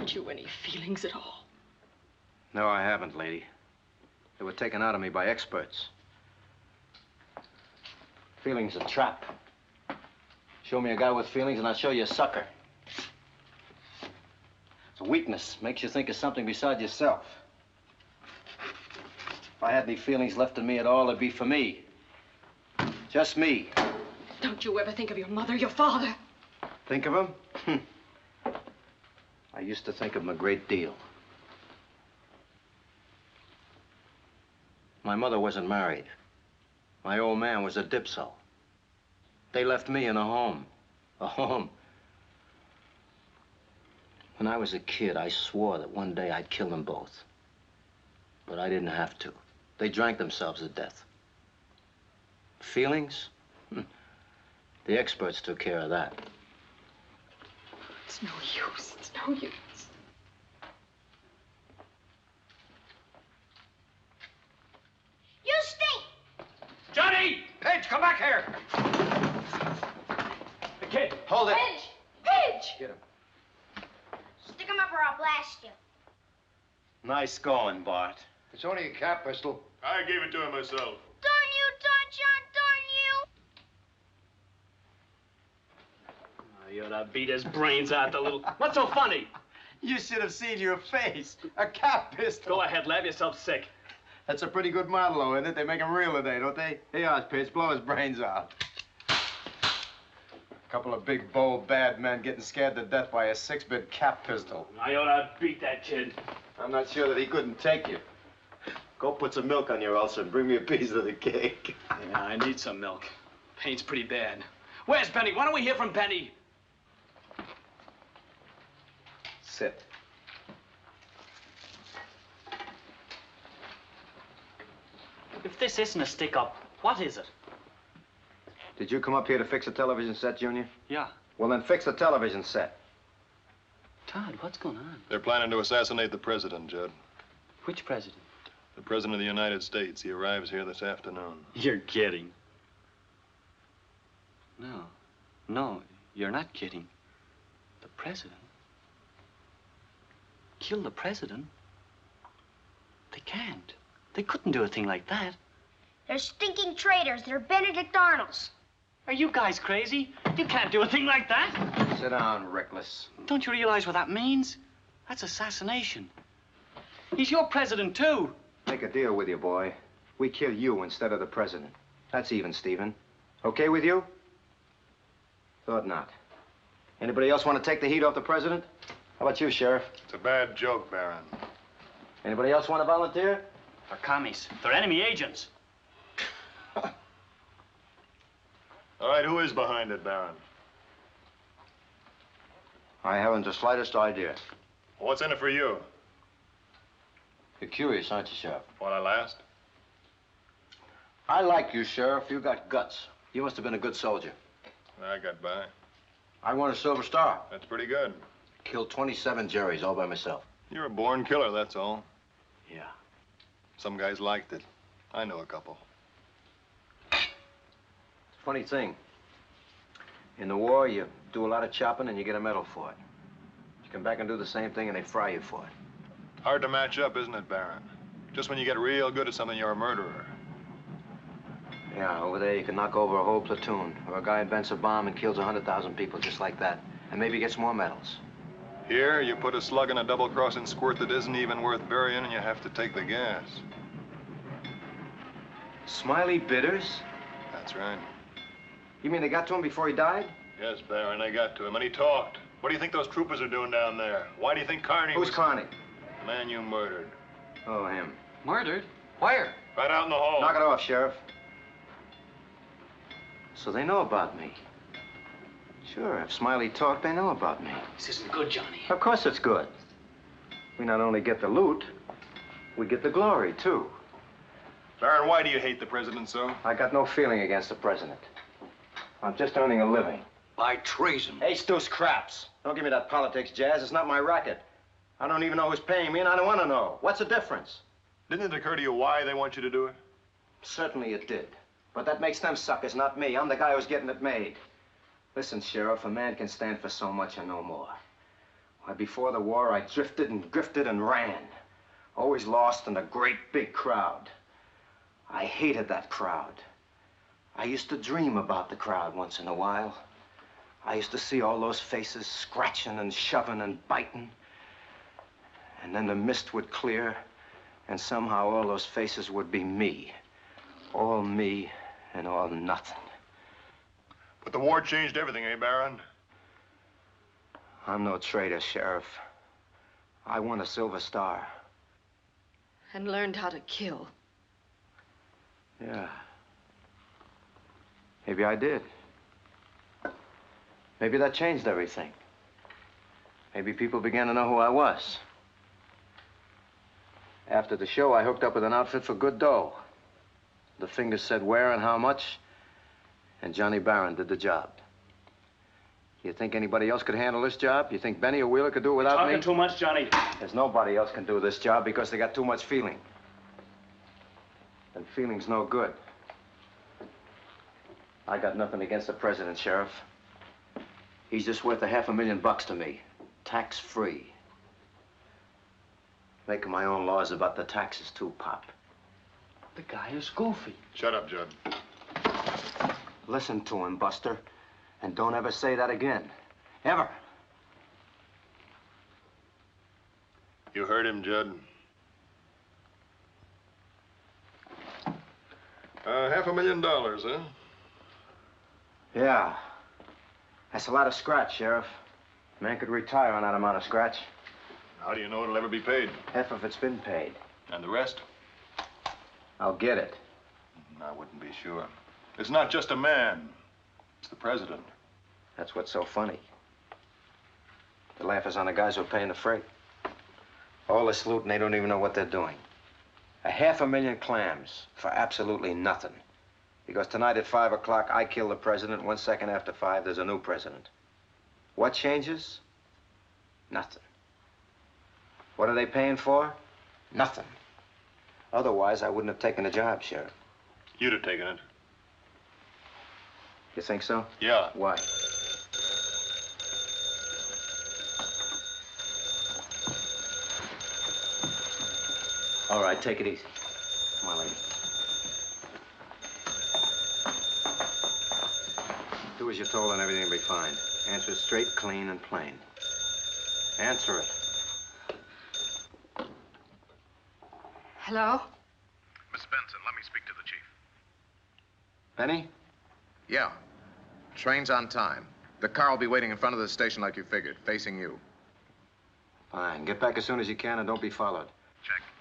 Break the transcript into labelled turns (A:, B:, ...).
A: Haven't you any feelings at all?
B: No, I haven't, lady. They were taken out of me by experts. Feelings a trap. Show me a guy with feelings and I'll show you a sucker. It's a weakness. Makes you think of something besides yourself. If I had any feelings left in me at all, it'd be for me. Just me.
A: Don't you ever think of your mother, your father?
B: Think of him? I used to think of him a great deal. My mother wasn't married. My old man was a dipso. They left me in a home. A home. When I was a kid, I swore that one day I'd kill them both. But I didn't have to. They drank themselves to death. Feelings? The experts took care of that.
A: It's no use. It's no use.
C: You stink!
D: Johnny!
B: Pidge, come back here!
D: The kid.
B: Hold it.
C: Pidge! Pidge!
B: Get him.
C: Stick him up or I'll blast you.
B: Nice going, Bart.
E: It's only a cap pistol.
F: I gave it to him myself.
C: Darn you, Don John, darn you!
D: Oh, you ought to beat his brains out, the little... What's so funny?
B: You should have seen your face. A cap pistol.
D: Go ahead, laugh yourself sick.
B: That's a pretty good model, though, isn't it? They make them real today, don't they? Here, Pidge, blow his brains out. A couple of big, bold, bad men getting scared to death by a 6-bit cap pistol.
D: I ought to beat that kid.
B: I'm not sure that he couldn't take you. Go put some milk on your ulcer and bring me a piece of the cake.
D: Yeah, I need some milk. Pain's pretty bad. Where's Benny? Why don't we hear from Benny?
B: Sit.
D: If this isn't a stick-up, what is it?
B: Did you come up here to fix a television set, Junior?
D: Yeah.
B: Well, then fix the television set.
D: Todd, what's going on?
F: They're planning to assassinate the president, Judd.
D: Which president?
F: The president of the United States. He arrives here this afternoon.
D: You're kidding. No, you're not kidding. The president? Kill the president? They can't. They couldn't do a thing like that.
C: They're stinking traitors. They're Benedict Arnolds.
D: Are you guys crazy? You can't do a thing like that.
B: Sit down, reckless.
D: Don't you realize what that means? That's assassination. He's your president, too.
B: Make a deal with you, boy. We kill you instead of the president. That's even, Stephen. Okay with you? Thought not. Anybody else want to take the heat off the president? How about you, Sheriff?
F: It's a bad joke, Baron.
B: Anybody else want to volunteer?
D: They're commies. They're enemy agents.
F: All right, who is behind it, Baron?
B: I haven't the slightest idea.
F: What's in it for you?
B: You're curious, aren't you, Sheriff?
F: Want I last?
B: I like you, Sheriff. You got guts. You must have been a good soldier.
F: I got by.
B: I won a Silver Star.
F: That's pretty good.
B: Killed 27 Jerrys all by myself.
F: You're a born killer, that's all.
B: Yeah.
F: Some guys liked it. I know a couple.
B: Funny thing. In the war, you do a lot of chopping and you get a medal for it. You come back and do the same thing and they fry you for it.
F: Hard to match up, isn't it, Baron? Just when you get real good at something, you're a murderer.
B: Yeah, over there you can knock over a whole platoon. Or a guy invents a bomb and kills 100,000 people just like that. And maybe gets more medals.
F: Here, you put a slug in a double-crossing squirt that isn't even worth burying and you have to take the gas.
B: Smiley Bitters?
F: That's right.
B: You mean they got to him before he died?
F: Yes, Baron, they got to him, and he talked. What do you think those troopers are doing down there? Why do you think Carney
B: Who's Carney?
F: The man you murdered.
B: Oh, him.
D: Murdered? Where?
F: Right out in the hall.
B: Knock it off, Sheriff. So they know about me. Sure, if Smiley talked, they know about me.
D: This isn't good, Johnny.
B: Of course it's good. We not only get the loot, we get the glory, too.
F: Baron, why do you hate the president so?
B: I got no feeling against the president. I'm just earning a living.
E: By treason.
B: Hey, Stoos craps. Don't give me that politics jazz. It's not my racket. I don't even know who's paying me, and I don't want to know. What's the difference?
F: Didn't it occur to you why they want you to do it?
B: Certainly it did. But that makes them suckers, not me. I'm the guy who's getting it made. Listen, Sheriff, a man can stand for so much and no more. Why, before the war, I drifted and drifted and ran. Always lost in a great big crowd. I hated that crowd. I used to dream about the crowd once in a while. I used to see all those faces scratching and shoving and biting. And then the mist would clear, and somehow all those faces would be me. All me and all nothing.
F: But the war changed everything, eh, Baron?
B: I'm no traitor, Sheriff. I won a Silver Star.
A: And learned how to kill.
B: Yeah. Maybe I did. Maybe that changed everything. Maybe people began to know who I was. After the show, I hooked up with an outfit for good dough. The fingers said where and how much, and Johnny Barron did the job. You think anybody else could handle this job? You think Benny or Wheeler could do it without me?
D: Talking too much, Johnny.
B: There's nobody else can do this job because they got too much feeling. And feeling's no good. I got nothing against the president, Sheriff. He's just worth $500,000 to me, tax-free. Making my own laws about the taxes too, Pop.
D: The guy is goofy.
F: Shut up, Judd.
B: Listen to him, Buster, and don't ever say that again. Ever.
F: You heard him, Judd. $500,000, huh?
B: Yeah. That's a lot of scratch, Sheriff. Man could retire on that amount of scratch.
F: How do you know it'll ever be paid?
B: Half of it's been paid.
F: And the rest?
B: I'll get it.
F: I wouldn't be sure. It's not just a man. It's the president.
B: That's what's so funny. The laugh is on the guys who are paying the freight. All this loot and they don't even know what they're doing. $500,000 clams for absolutely nothing. Because tonight at 5 o'clock, I kill the president. 1 second after 5, there's a new president. What changes? Nothing. What are they paying for? Nothing. Otherwise, I wouldn't have taken the job, Sheriff.
F: You'd have taken it.
B: You think so?
F: Yeah.
B: Why? All right, take it easy. Come on, lady. Do as you're told and everything will be fine. Answer it straight, clean, and plain. Answer it.
A: Hello?
G: Miss Benson, let me speak to the chief.
B: Benny?
G: Yeah. Train's on time. The car will be waiting in front of the station like you figured, facing you.
B: Fine. Get back as soon as you can and don't be followed.
G: Check.